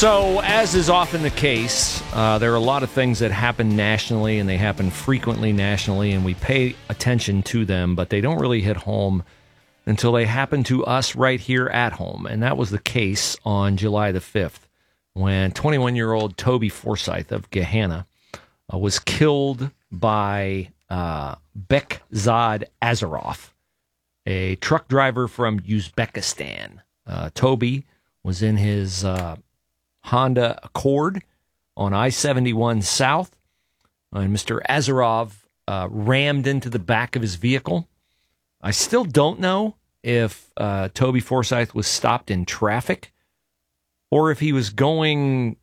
So, as is often the case, there are a lot of things that happen nationally, and they happen frequently nationally, and we pay attention to them, but they don't really hit home until they happen to us right here at home. And that was the case on July the 5th, when 21-year-old Toby Forsyth of Gahanna was killed by Bekzad Azarov, a truck driver from Uzbekistan. Toby was in his Honda Accord on I-71 South, and Mr. Azarov rammed into the back of his vehicle. I still don't know if Toby Forsyth was stopped in traffic or if he was going,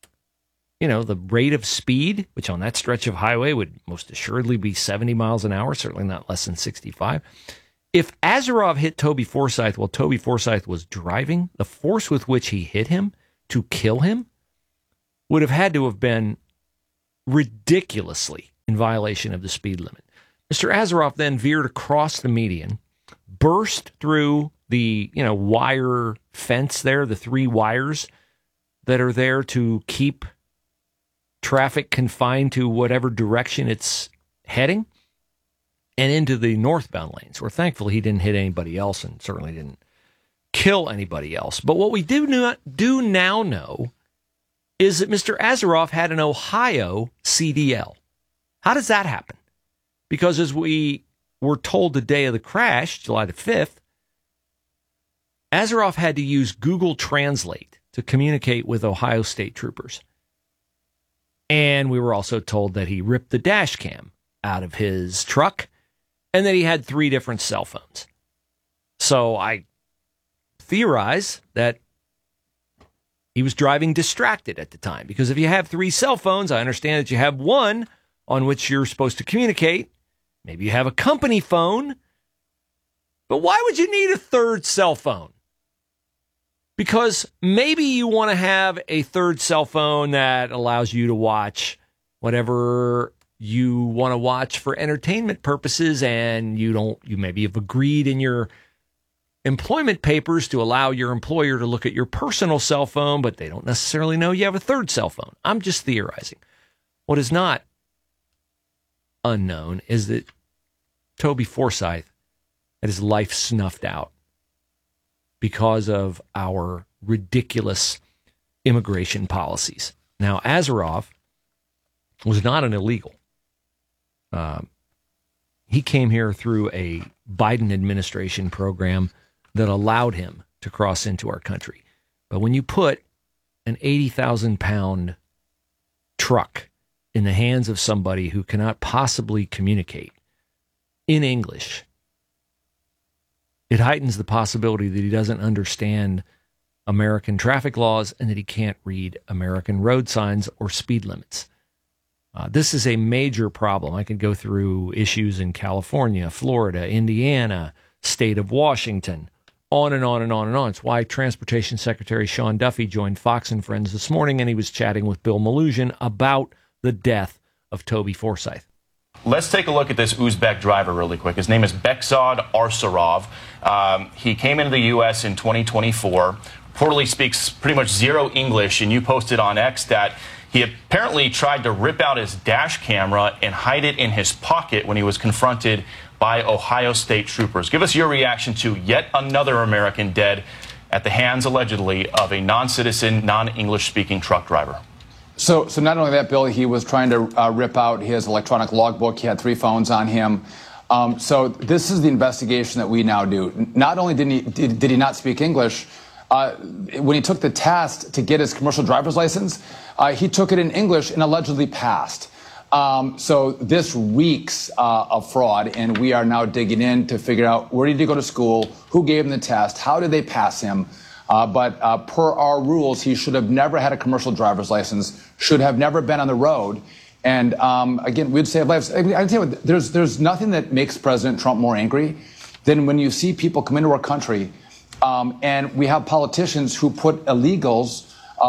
the rate of speed, which on that stretch of highway would most assuredly be 70 miles an hour, certainly not less than 65. If Azarov hit Toby Forsyth while Toby Forsyth was driving, the force with which he hit him to kill him would have had to have been ridiculously in violation of the speed limit. Mr. Azarov then veered across the median, burst through the, wire fence there, the three wires that are there to keep traffic confined to whatever direction it's heading, and into the northbound lanes, where thankfully he didn't hit anybody else and certainly didn't kill anybody else. But what we do now know is that Mr. Azarov had an Ohio CDL. How does that happen? Because as we were told the day of the crash, July the 5th, Azarov had to use Google Translate to communicate with Ohio state troopers. And we were also told that he ripped the dash cam out of his truck and that he had 3 different cell phones. So I theorize that he was driving distracted at the time, because if you have 3 cell phones, I understand that you have one on which you're supposed to communicate. Maybe you have a company phone, but why would you need a 3rd cell phone? Because maybe you want to have a 3rd cell phone that allows you to watch whatever you want to watch for entertainment purposes, and you maybe have agreed in your employment papers to allow your employer to look at your personal cell phone, but they don't necessarily know you have a 3rd cell phone. I'm just theorizing. What is not unknown is that Toby Forsyth had his life snuffed out because of our ridiculous immigration policies. Now, Azarov was not an illegal. He came here through a Biden administration program that allowed him to cross into our country. But when you put an 80,000-pound truck in the hands of somebody who cannot possibly communicate in English, it heightens the possibility that he doesn't understand American traffic laws and that he can't read American road signs or speed limits. This is a major problem. I could go through issues in California, Florida, Indiana, state of Washington, on and on and on and on. It's why Transportation Secretary Sean Duffy joined Fox and Friends this morning, and he was chatting with Bill Malugin about the death of Toby Forsyth. Let's take a look at this Uzbek driver really quick. His name is Bekzad Arsarov. He came into the U.S. in 2024, reportedly speaks pretty much 0 English, and you posted on X that he apparently tried to rip out his dash camera and hide it in his pocket when he was confronted by Ohio state troopers. Give us your reaction to yet another American dead at the hands, allegedly, of a non-citizen, non-English-speaking truck driver. So not only that, Bill, he was trying to rip out his electronic logbook. He had 3 phones on him. So this is the investigation that we now do. Not only did he not speak English, when he took the test to get his commercial driver's license, he took it in English and allegedly passed. So this reeks of fraud, and we are now digging in to figure out where did he go to school, who gave him the test, how did they pass him. But per our rules, he should have never had a commercial driver's license, should have never been on the road. And again, we'd save lives. I tell you what, there's nothing that makes President Trump more angry than when you see people come into our country and we have politicians who put illegals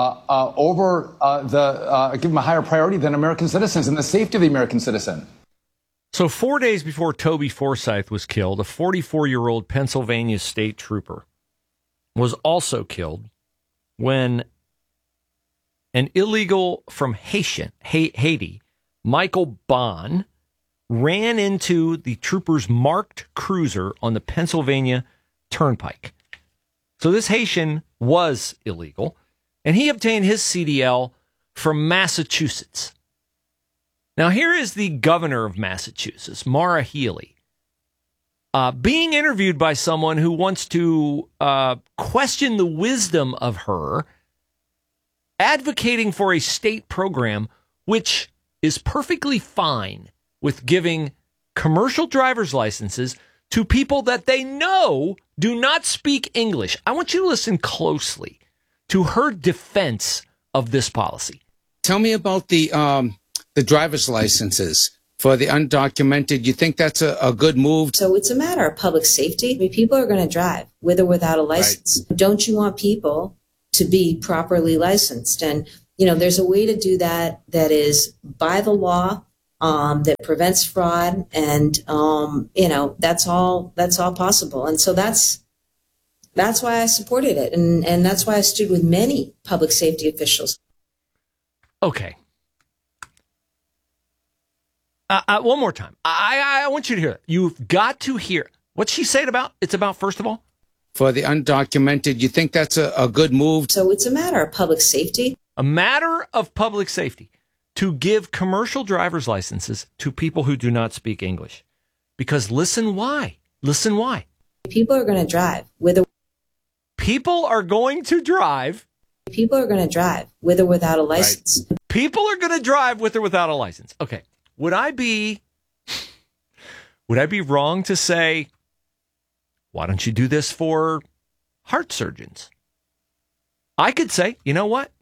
give them a higher priority than American citizens and the safety of the American citizen. So 4 days before Toby Forsyth was killed, a 44-year-old Pennsylvania state trooper was also killed when an illegal from Haiti, Michael Bond, ran into the troopers' marked cruiser on the Pennsylvania Turnpike. So this Haitian was illegal, and he obtained his CDL from Massachusetts. Now, here is the governor of Massachusetts, Maura Healey, being interviewed by someone who wants to question the wisdom of her advocating for a state program which is perfectly fine with giving commercial driver's licenses to people that they know do not speak English. I want you to listen closely to her defense of this policy. Tell me about the driver's licenses for the undocumented. You think that's a good move? So it's a matter of public safety. I mean, people are going to drive with or without a license. Right. Don't you want people to be properly licensed? And, you know, there's a way to do that is by the law, that prevents fraud. And, you know, that's all possible. And so that's why I supported it. And that's why I stood with many public safety officials. Okay. One more time. I want you to hear it. You've got to hear it. What's she saying about? It's about, first of all? For the undocumented, you think that's a good move? So it's a matter of public safety. A matter of public safety to give commercial driver's licenses to people who do not speak English. Because listen why. Listen why. People are going to drive with or People are going to drive. People are going to drive with or without a license. Right. People are going to drive with or without a license. Okay. Would I be wrong to say, why don't you do this for heart surgeons? I could say, you know what?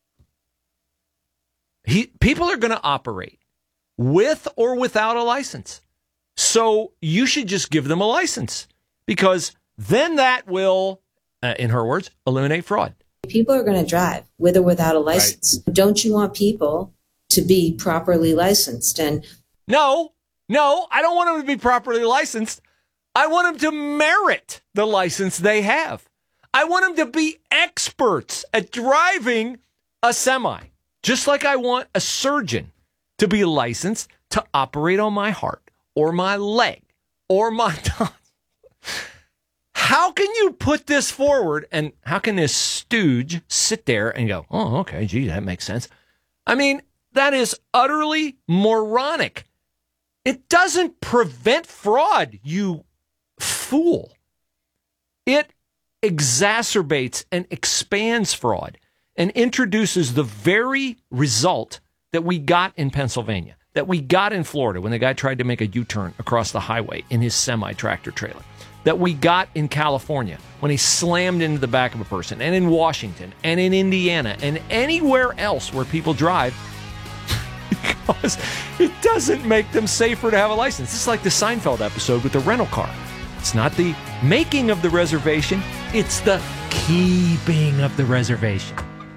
People are going to operate with or without a license. So you should just give them a license, because then that will, in her words, eliminate fraud. People are going to drive with or without a license. Right. Don't you want people to be properly licensed? And No, I don't want them to be properly licensed. I want them to merit the license they have. I want them to be experts at driving a semi, just like I want a surgeon to be licensed to operate on my heart or my leg or my tongue. How can you put this forward, and how can this stooge sit there and go, oh, okay, gee, that makes sense? I mean, that is utterly moronic. It doesn't prevent fraud, you fool. It exacerbates and expands fraud and introduces the very result that we got in Pennsylvania, that we got in Florida when the guy tried to make a U-turn across the highway in his semi-tractor trailer, that we got in California when he slammed into the back of a person, and in Washington, and in Indiana, and anywhere else where people drive, because it doesn't make them safer to have a license. It's like the Seinfeld episode with the rental car. It's not the making of the reservation, it's the keeping of the reservation.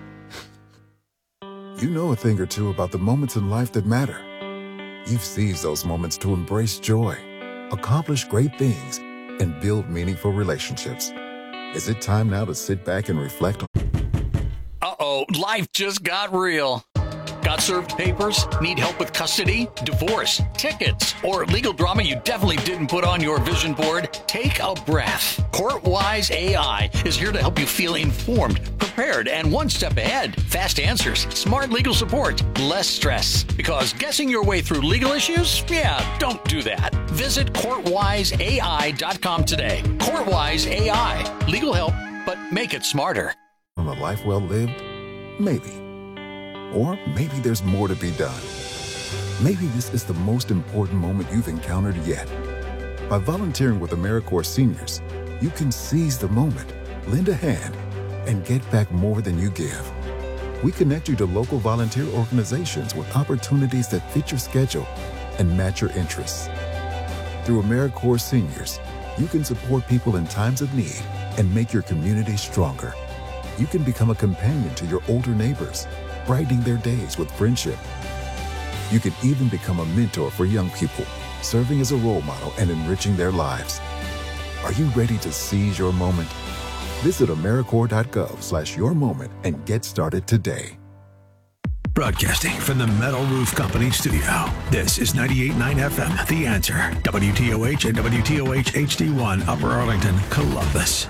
You know a thing or two about the moments in life that matter. You've seized those moments to embrace joy, accomplish great things, and build meaningful relationships. Is it time now to sit back and reflect on? Uh-oh, life just got real. Got served papers? Need help with custody, divorce, tickets, or legal drama you definitely didn't put on your vision board? Take a breath. CourtWise AI is here to help you feel informed, prepared, and one step ahead. Fast answers, smart legal support, less stress. Because guessing your way through legal issues? Yeah, don't do that. Visit CourtWiseAI.com today. CourtWise AI. Legal help, but make it smarter. On a life well lived? Maybe. Or maybe there's more to be done. Maybe this is the most important moment you've encountered yet. By volunteering with AmeriCorps Seniors, you can seize the moment, lend a hand, and get back more than you give. We connect you to local volunteer organizations with opportunities that fit your schedule and match your interests. Through AmeriCorps Seniors, you can support people in times of need and make your community stronger. You can become a companion to your older neighbors, brightening their days with friendship. You can even become a mentor for young people, serving as a role model and enriching their lives. Are you ready to seize your moment? Visit AmeriCorps.gov/yourmoment and get started today. Broadcasting from the Metal Roof Company studio, this is 98.9 FM, The Answer, WTOH and WTOH HD1, Upper Arlington, Columbus.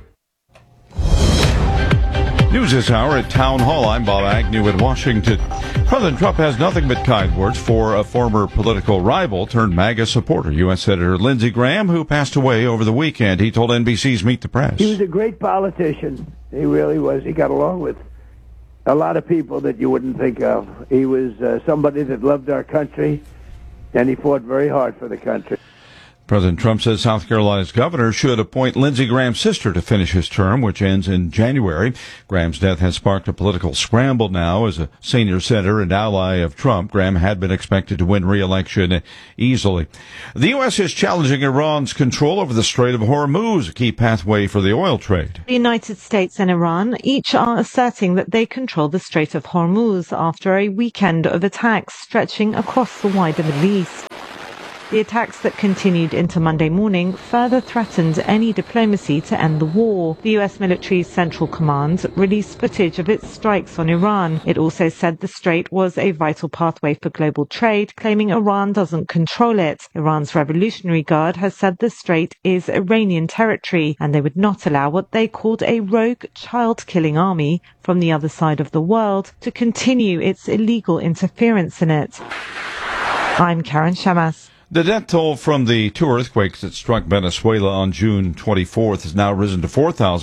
News this hour at Town Hall. I'm Bob Agnew in Washington. President Trump has nothing but kind words for a former political rival turned MAGA supporter, U.S. Senator Lindsey Graham, who passed away over the weekend. He told NBC's Meet the Press. He was a great politician. He really was. He got along with a lot of people that you wouldn't think of. He was somebody that loved our country, and he fought very hard for the country. President Trump says South Carolina's governor should appoint Lindsey Graham's sister to finish his term, which ends in January. Graham's death has sparked a political scramble now. As a senior senator and ally of Trump, Graham had been expected to win re-election easily. The U.S. is challenging Iran's control over the Strait of Hormuz, a key pathway for the oil trade. The United States and Iran each are asserting that they control the Strait of Hormuz after a weekend of attacks stretching across the wider Middle East. The attacks that continued into Monday morning further threatened any diplomacy to end the war. The U.S. military's Central Command released footage of its strikes on Iran. It also said the strait was a vital pathway for global trade, claiming Iran doesn't control it. Iran's Revolutionary Guard has said the strait is Iranian territory, and they would not allow what they called a rogue child-killing army from the other side of the world to continue its illegal interference in it. I'm Karen Shamas. The death toll from the two earthquakes that struck Venezuela on June 24th has now risen to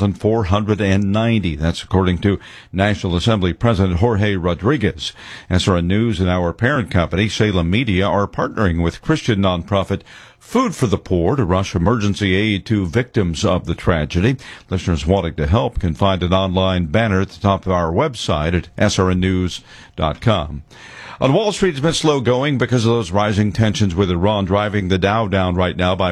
4,490. That's according to National Assembly President Jorge Rodriguez. SRN News and our parent company, Salem Media, are partnering with Christian nonprofit Food for the Poor to rush emergency aid to victims of the tragedy. Listeners wanting to help can find an online banner at the top of our website at srnnews.com. On Wall Street, it's been slow going because of those rising tensions with Iran, driving the Dow down right now by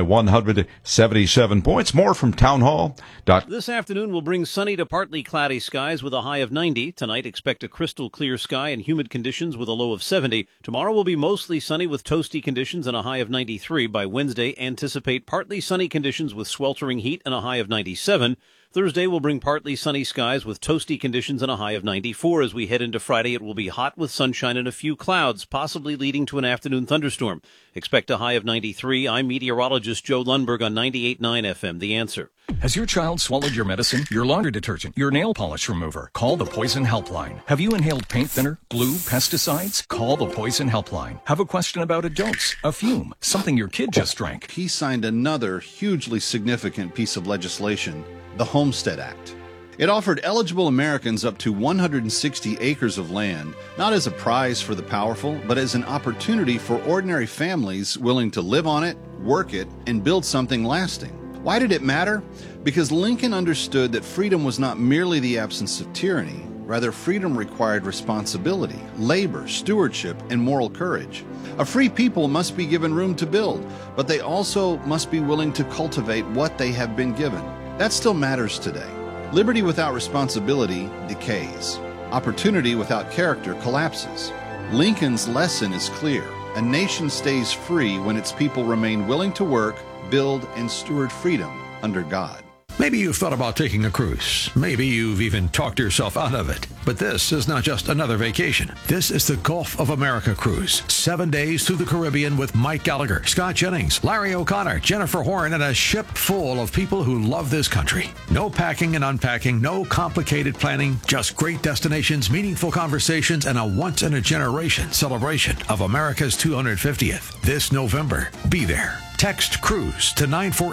177 points. More from Town Hall. This afternoon will bring sunny to partly cloudy skies with a high of 90. Tonight, expect a crystal clear sky and humid conditions with a low of 70. Tomorrow will be mostly sunny with toasty conditions and a high of 93. By Wednesday, anticipate partly sunny conditions with sweltering heat and a high of 97. Thursday will bring partly sunny skies with toasty conditions and a high of 94. As we head into Friday, it will be hot with sunshine and a few clouds, possibly leading to an afternoon thunderstorm. Expect a high of 93. I'm meteorologist Joe Lundberg on 98.9 FM, The Answer. Has your child swallowed your medicine, your laundry detergent, your nail polish remover? Call the Poison Helpline. Have you inhaled paint thinner, glue, pesticides? Call the Poison Helpline. Have a question about a dose, a fume, something your kid just drank? He signed another hugely significant piece of legislation, the Homestead Act. It offered eligible Americans up to 160 acres of land, not as a prize for the powerful, but as an opportunity for ordinary families willing to live on it, work it, and build something lasting. Why did it matter? Because Lincoln understood that freedom was not merely the absence of tyranny. Rather, freedom required responsibility, labor, stewardship, and moral courage. A free people must be given room to build, but they also must be willing to cultivate what they have been given. That still matters today. Liberty without responsibility decays. Opportunity without character collapses. Lincoln's lesson is clear. A nation stays free when its people remain willing to work, build, and steward freedom under God. Maybe you've thought about taking a cruise. Maybe you've even talked yourself out of it. But this is not just another vacation. This is the Gulf of America cruise. 7 days through the Caribbean with Mike Gallagher, Scott Jennings, Larry O'Connor, Jennifer Horn, and a ship full of people who love this country. No packing and unpacking, no complicated planning, just great destinations, meaningful conversations, and a once-in-a-generation celebration of America's 250th. This November, be there. Text CRUISE to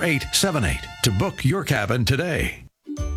94878 to book your cabin today.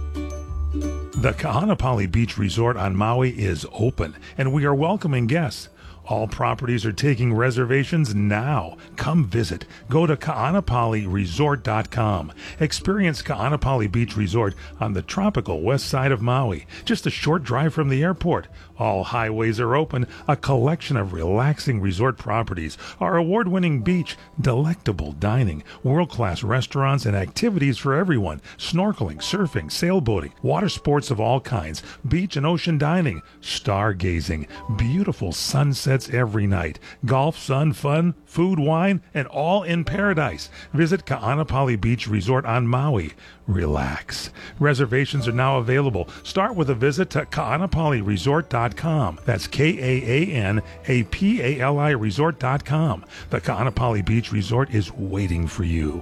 The Kahanapali Beach Resort on Maui is open, and we are welcoming guests. All properties are taking reservations now. Come visit. Go to kahanapaliresort.com. Experience Kahanapali Beach Resort on the tropical west side of Maui, just a short drive from the airport. All highways are open, a collection of relaxing resort properties, our award-winning beach, delectable dining, world-class restaurants, and activities for everyone, snorkeling, surfing, sailboating, water sports of all kinds, beach and ocean dining, stargazing, beautiful sunset sunsets every night. Golf, sun, fun, food, wine, and all in paradise. Visit Ka'anapali Beach Resort on Maui. Relax. Reservations are now available. Start with a visit to Ka'anapaliResort.com. That's KAANAPALI Resort.com. The Ka'anapali Beach Resort is waiting for you.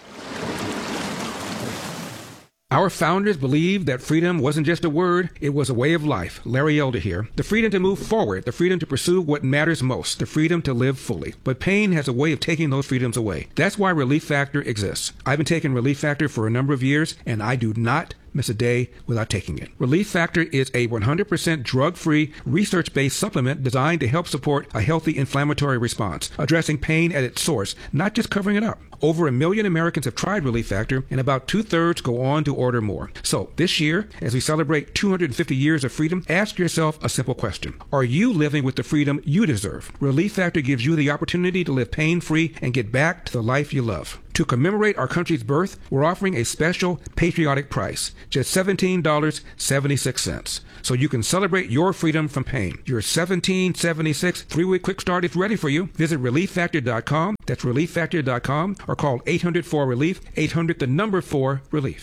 Our founders believed that freedom wasn't just a word, it was a way of life. Larry Elder here. The freedom to move forward, the freedom to pursue what matters most, the freedom to live fully. But pain has a way of taking those freedoms away. That's why Relief Factor exists. I've been taking Relief Factor for a number of years, and I do not miss a day without taking it. Relief Factor is a 100% drug-free, research-based supplement designed to help support a healthy inflammatory response, addressing pain at its source, not just covering it up. Over 1 million Americans have tried Relief Factor, and about 2/3 go on to order more. So this year, as we celebrate 250 years of freedom, ask yourself a simple question. Are you living with the freedom you deserve? Relief Factor gives you the opportunity to live pain-free and get back to the life you love. To commemorate our country's birth, we're offering a special patriotic price, just $17.76. So you can celebrate your freedom from pain. Your $17.76 3-week quick start is ready for you. Visit ReliefFactor.com. That's ReliefFactor.com, or call 800-4-RELIEF, 800-4-RELIEF.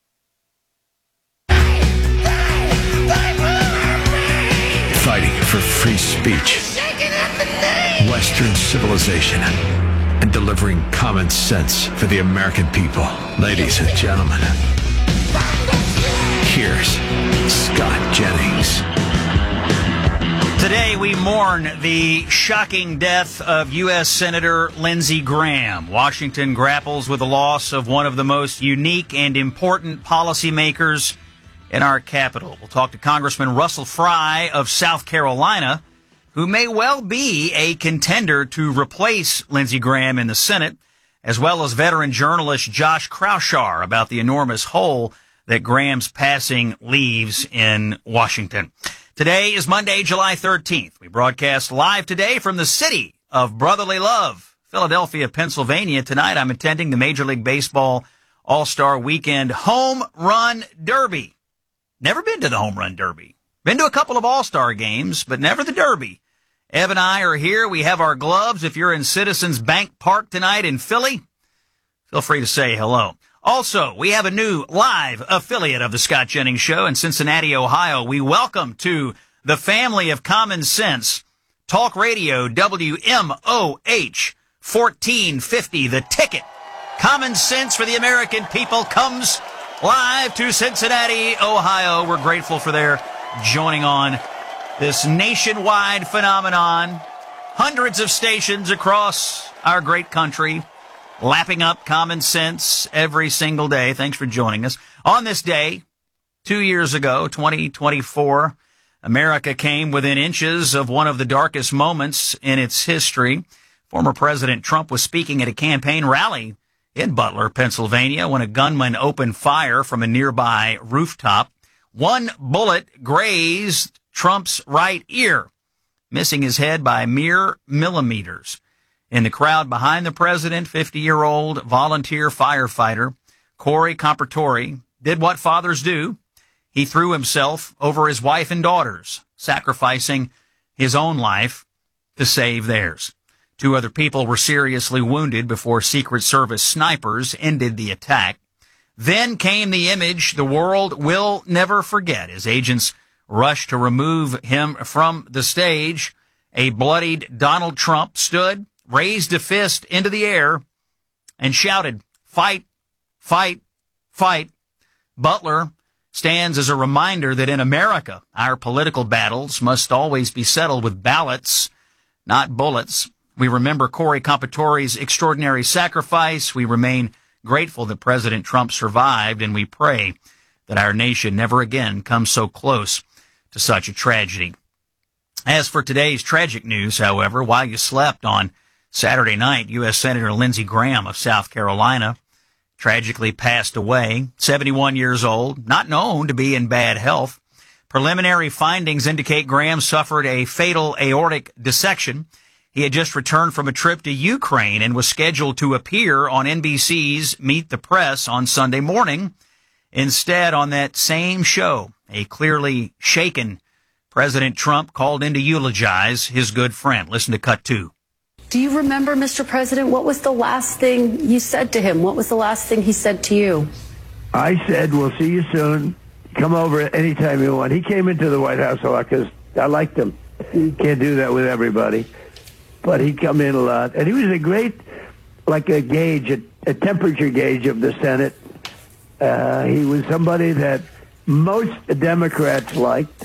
Fighting for free speech, Western civilization, and delivering common sense for the American people. Ladies and gentlemen, here's Scott Jennings. Today we mourn the shocking death of U.S. Senator Lindsey Graham. Washington grapples with the loss of one of the most unique and important policymakers in our capital. We'll talk to Congressman Russell Fry of South Carolina, who may well be a contender to replace Lindsey Graham in the Senate, as well as veteran journalist Josh Kraushaar about the enormous hole that Graham's passing leaves in Washington. Today is Monday, July 13th. We broadcast live today from the city of brotherly love, Philadelphia, Pennsylvania. Tonight I'm attending the Major League Baseball All-Star Weekend Home Run Derby. Never been to the Home Run Derby. Been to a couple of All-Star games, but never the Derby. Ev and I are here. We have our gloves. If you're in Citizens Bank Park tonight in Philly, feel free to say hello. Also, we have a new live affiliate of the Scott Jennings Show in Cincinnati, Ohio. We welcome to the family of common sense, Talk Radio WMOH 1450, The Ticket. Common sense for the American people comes live to Cincinnati, Ohio. We're grateful for their joining on this nationwide phenomenon. Hundreds of stations across our great country, lapping up common sense every single day. Thanks for joining us. On this day, 2 years ago, 2024, America came within inches of one of the darkest moments in its history. Former President Trump was speaking at a campaign rally in Butler, Pennsylvania, when a gunman opened fire from a nearby rooftop. One bullet grazed Trump's right ear, missing his head by mere millimeters. In the crowd behind the president, 50-year-old volunteer firefighter Corey Compertori did what fathers do. He threw himself over his wife and daughters, sacrificing his own life to save theirs. 2 other people were seriously wounded before Secret Service snipers ended the attack. Then came the image the world will never forget as agents rushed to remove him from the stage. A bloodied Donald Trump stood, raised a fist into the air, and shouted, "Fight, fight, fight." Butler stands as a reminder that in America, our political battles must always be settled with ballots, not bullets. We remember Corey Compertori's extraordinary sacrifice. We remain grateful that President Trump survived, and we pray that our nation never again comes so close to such a tragedy. As for today's tragic news, however, while you slept on Saturday night, U.S. Senator Lindsey Graham of South Carolina tragically passed away, 71 years old, not known to be in bad health. Preliminary findings indicate Graham suffered a fatal aortic dissection. He had just returned from a trip to Ukraine and was scheduled to appear on NBC's Meet the Press on Sunday morning. Instead, on that same show, a clearly shaken President Trump called in to eulogize his good friend. Listen to cut 2. Do you remember, Mr. President, what was the last thing you said to him? What was the last thing he said to you? I said, we'll see you soon. Come over anytime you want. He came into the White House a lot because I liked him. Can't do that with everybody. But he'd come in a lot. And he was a great, like a gauge, a temperature gauge of the Senate. He was somebody that most Democrats liked.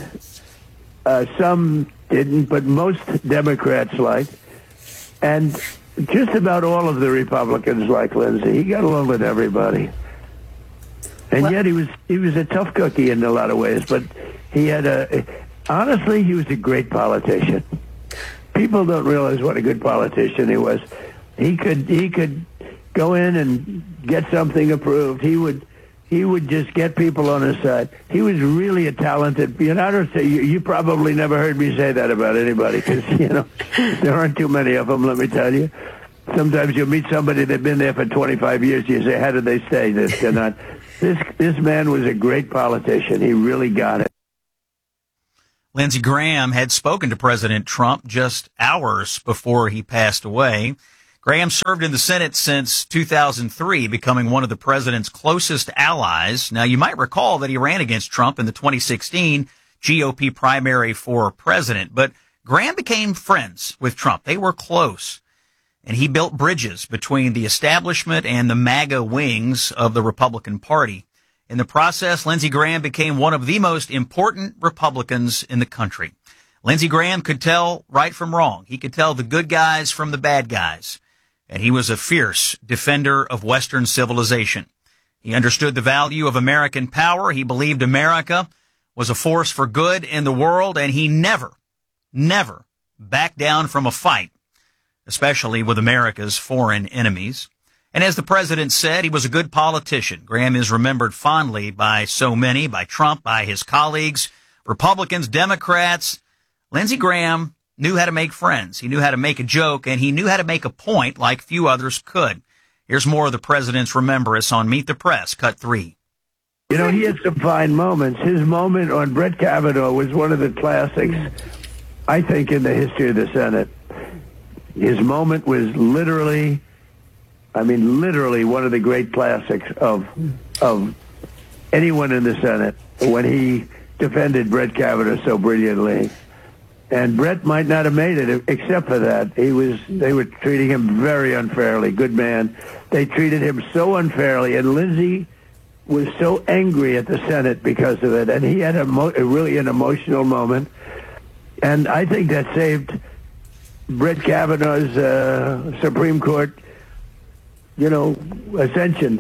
Some didn't, but most Democrats liked. And just about all of the Republicans liked Lindsey. He got along with everybody. And yet he was a tough cookie in a lot of ways, but he had honestly, he was a great politician. People don't realize what a good politician he was. He could go in and get something approved. He would just get people on his side. He was really a talented, I don't say, you probably never heard me say that about anybody because, there aren't too many of them, let me tell you. Sometimes you'll meet somebody that's been there for 25 years. You say, how did they stay? They're not. This man was a great politician. He really got it. Lindsey Graham had spoken to President Trump just hours before he passed away. Graham served in the Senate since 2003, becoming one of the president's closest allies. Now, you might recall that he ran against Trump in the 2016 GOP primary for president, but Graham became friends with Trump. They were close. And he built bridges between the establishment and the MAGA wings of the Republican Party. In the process, Lindsey Graham became one of the most important Republicans in the country. Lindsey Graham could tell right from wrong. He could tell the good guys from the bad guys. And he was a fierce defender of Western civilization. He understood the value of American power. He believed America was a force for good in the world, and he never backed down from a fight, especially with America's foreign enemies. And as the president said, he was a good politician. Graham is remembered fondly by so many, by Trump, by his colleagues, Republicans, Democrats. Lindsey Graham knew how to make friends. He knew how to make a joke, and he knew how to make a point like few others could. Here's more of the president's remembrance on Meet the Press, cut 3. He had some fine moments. His moment on Brett Kavanaugh was one of the classics, I think, in the history of the Senate. His moment was literally one of the great classics of anyone in the Senate when he defended Brett Kavanaugh so brilliantly. And Brett might not have made it except for that. They were treating him very unfairly. Good man. They treated him so unfairly, and Lindsey was so angry at the Senate because of it, and he had really an emotional moment. And I think that saved Brett Kavanaugh's Supreme Court, ascension.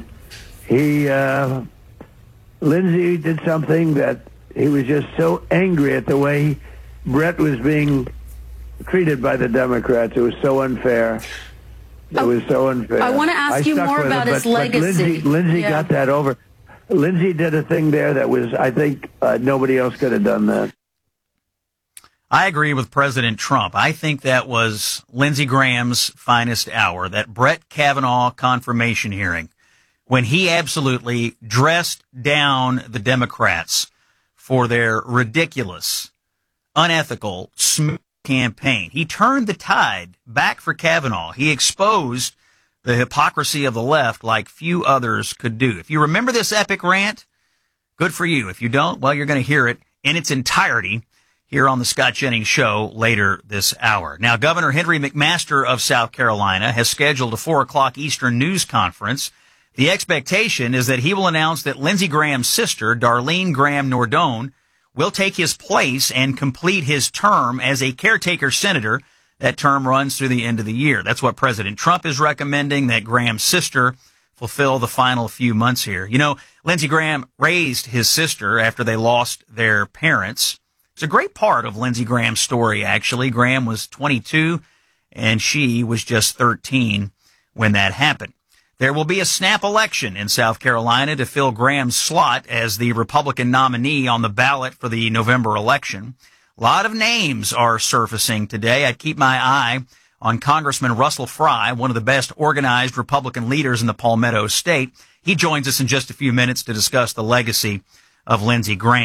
Lindsey did something that he was just so angry at the way Brett was being treated by the Democrats. It was so unfair. It was so unfair. I want to ask you more about his legacy. Lindsey got that over. Lindsey did a thing there that was, I think, nobody else could have done that. I agree with President Trump. I think that was Lindsey Graham's finest hour, that Brett Kavanaugh confirmation hearing, when he absolutely dressed down the Democrats for their ridiculous, unethical campaign. He turned the tide back for Kavanaugh. He exposed the hypocrisy of the left like few others could do. If you remember this epic rant, good for you. If you don't, well, you're going to hear it in its entirety here on the Scott Jennings Show later this hour. Now, Governor Henry McMaster of South Carolina has scheduled a 4 o'clock Eastern news conference. The expectation is that he will announce that Lindsey Graham's sister, Darlene Graham Nordone, will take his place and complete his term as a caretaker senator. That term runs through the end of the year. That's what President Trump is recommending, that Graham's sister fulfill the final few months here. Lindsey Graham raised his sister after they lost their parents. It's a great part of Lindsey Graham's story, actually. Graham was 22, and she was just 13 when that happened. There will be a snap election in South Carolina to fill Graham's slot as the Republican nominee on the ballot for the November election. A lot of names are surfacing today. I'd keep my eye on Congressman Russell Fry, one of the best organized Republican leaders in the Palmetto State. He joins us in just a few minutes to discuss the legacy of Lindsey Graham.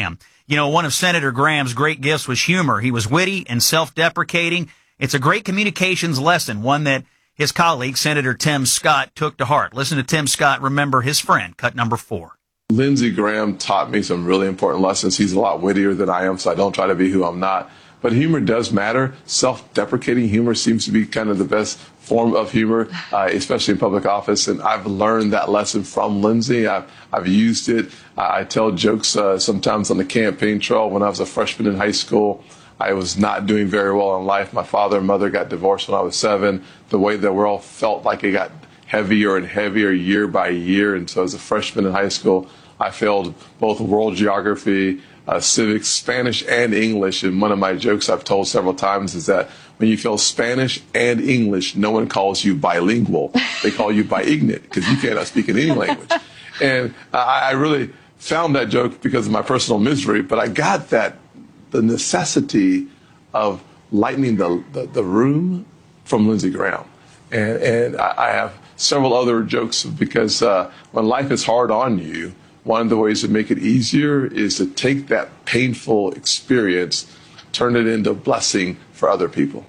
You know, one of Senator Graham's great gifts was humor. He was witty and self-deprecating. It's a great communications lesson, one that his colleague, Senator Tim Scott, took to heart. Listen to Tim Scott remember his friend, cut number 4. Lindsey Graham taught me some really important lessons. He's a lot wittier than I am, so I don't try to be who I'm not. But humor does matter. Self-deprecating humor seems to be kind of the best form of humor, especially in public office. And I've learned that lesson from Lindsey. I've used it. I tell jokes sometimes on the campaign trail. When I was a freshman in high school, I was not doing very well in life. My father and mother got divorced when I was 7. The way the world felt like it got heavier and heavier year by year. And so as a freshman in high school, I failed both world geography, civics, Spanish, and English. And one of my jokes I've told several times is that when you fail Spanish and English, no one calls you bilingual. They call you bi-ignorant because you cannot speak in any language. And I really found that joke because of my personal misery, but I got that the necessity of lightening the room from Lindsey Graham. And I have several other jokes because when life is hard on you, one of the ways to make it easier is to take that painful experience, turn it into a blessing for other people.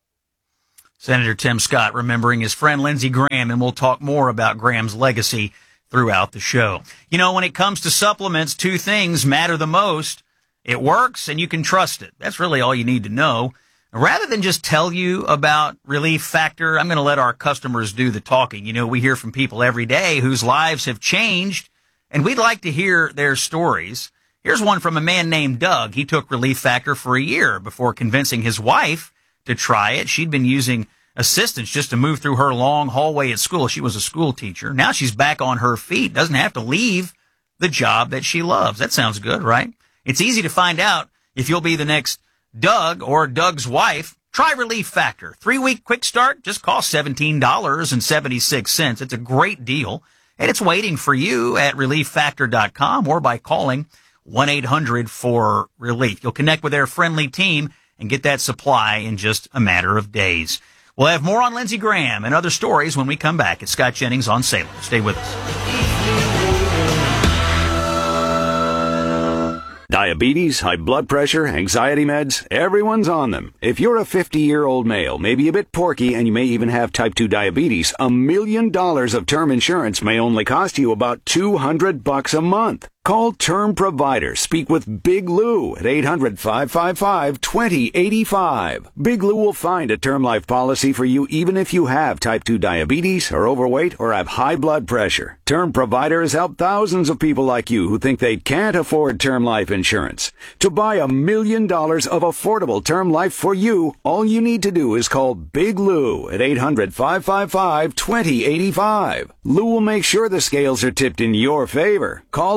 Senator Tim Scott remembering his friend Lindsey Graham, and we'll talk more about Graham's legacy throughout the show. You know, when it comes to supplements, 2 things matter the most. It works and you can trust it. That's really all you need to know. Rather than just tell you about Relief Factor, I'm going to let our customers do the talking. You know, we hear from people every day whose lives have changed, and we'd like to hear their stories. Here's one from a man named Doug. He took Relief Factor for a year before convincing his wife to try it. She'd been using assistance just to move through her long hallway at school. She was a school teacher. Now she's back on her feet, doesn't have to leave the job that she loves. That sounds good, right? It's easy to find out if you'll be the next Doug or Doug's wife. Try Relief Factor. 3-week quick start just costs $17.76. It's a great deal, and it's waiting for you at ReliefFactor.com or by calling 1-800-4RELIEF. You'll connect with their friendly team and get that supply in just a matter of days. We'll have more on Lindsey Graham and other stories when we come back. It's Scott Jennings on Salem. Stay with us. Diabetes, high blood pressure, anxiety meds, everyone's on them. If you're a 50-year-old male, maybe a bit porky, and you may even have type 2 diabetes, $1 million of term insurance may only cost you about $200 a month. Call Term Provider. Speak with Big Lou at 800-555-2085. Big Lou will find a term life policy for you even if you have type 2 diabetes, are overweight, or have high blood pressure. Term Provider has helped thousands of people like you who think they can't afford term life insurance. To buy $1 million of affordable term life for you, all you need to do is call Big Lou at 800-555-2085. Lou will make sure the scales are tipped in your favor. Call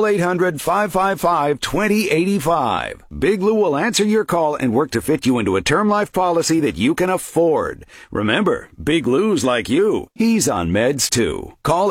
800-555-2085. Big Lou will answer your call and work to fit you into a term life policy that you can afford. Remember, Big Lou's like you. He's on meds too. Call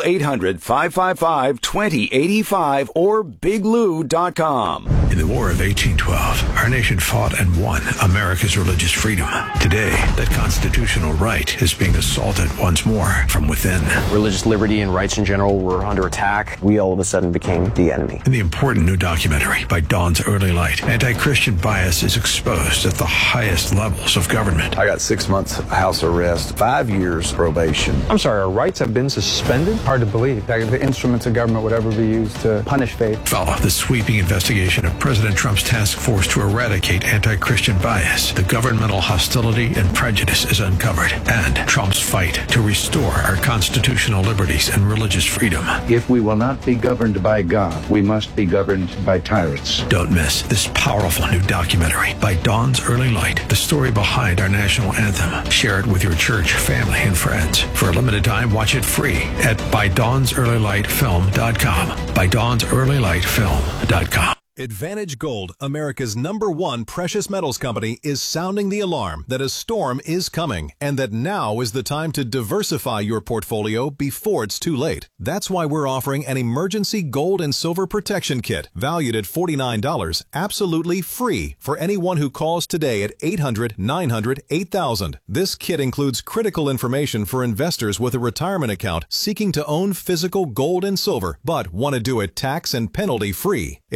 800-555-2085 or biglou.com. In the War of 1812, our nation fought and won America's religious freedom. Today, that constitutional right is being assaulted once more from within. Religious liberty and rights in general were under attack. We all of a sudden became the enemy. In the important new documentary by Dawn's Early Light, anti-Christian bias is exposed at the highest levels of government. I got 6 months house arrest, 5 years probation. I'm sorry, our rights have been suspended? Hard to believe that the instruments of government would ever be used to punish faith. Follow the sweeping investigation of President Trump's task force to eradicate anti-Christian bias. The governmental hostility and prejudice is uncovered, and Trump's fight to restore our constitutional liberties and religious freedom. If we will not be governed by God, we must be governed by tyrants. Don't miss this powerful new documentary by Dawn's Early Light, the story behind our national anthem. Share it with your church, family, and friends. For a limited time, watch it free at ByDawnsEarlyLightFilm.com. ByDawnsEarlyLightFilm.com. Advantage Gold, America's #1 precious metals company, is sounding the alarm that a storm is coming and that now is the time to diversify your portfolio before it's too late. That's why we're offering an emergency gold and silver protection kit valued at $49, absolutely free for anyone who calls today at 800-900-8000. This kit includes critical information for investors with a retirement account seeking to own physical gold and silver but want to do it tax and penalty free. Advantage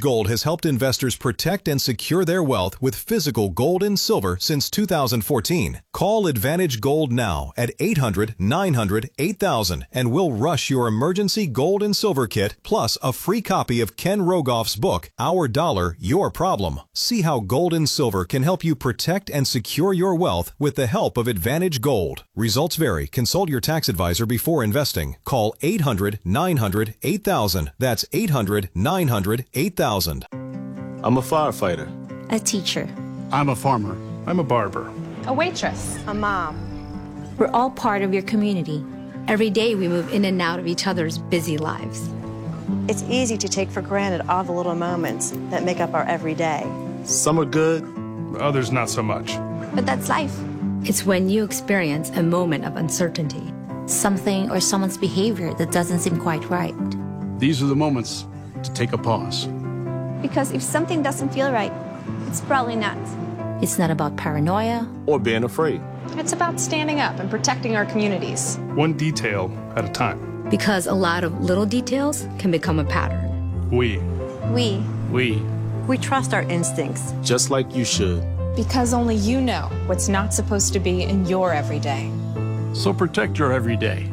Gold has helped investors protect and secure their wealth with physical gold and silver since 2014. Call Advantage Gold now at 800-900-8000 and we'll rush your emergency gold and silver kit plus a free copy of Ken Rogoff's book, Our Dollar, Your Problem. See how gold and silver can help you protect and secure your wealth with the help of Advantage Gold. Results vary. Consult your tax advisor before investing. Call 800-900-8000. That's 800-900-8000. I'm a firefighter. A teacher. I'm a farmer. I'm a barber. A waitress. A mom. We're all part of your community. Every day we move in and out of each other's busy lives. It's easy to take for granted all the little moments that make up our everyday. Some are good, others not so much. But that's life. It's when you experience a moment of uncertainty. Something or someone's behavior that doesn't seem quite right. These are the moments to take a pause. Because if something doesn't feel right, it's probably not. It's not about paranoia or being afraid. It's about standing up and protecting our communities. One detail at a time. Because a lot of little details can become a pattern. We trust our instincts. Just like you should. Because only you know what's not supposed to be in your everyday. So protect your everyday.